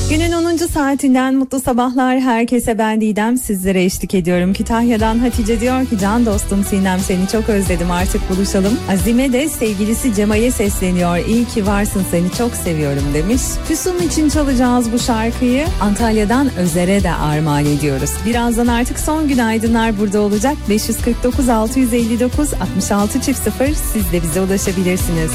Günün 10. saatinden mutlu sabahlar herkese, ben Didem sizlere eşlik ediyorum. Kütahya'dan Hatice diyor ki can dostum Sinem seni çok özledim, artık buluşalım. Azime de sevgilisi Cemal'e sesleniyor, iyi ki varsın seni çok seviyorum demiş. Füsun için çalacağız bu şarkıyı, Antalya'dan Özer'e de armağan ediyoruz. Birazdan artık son günaydınlar burada olacak. 549 659 66 0 siz de bize ulaşabilirsiniz.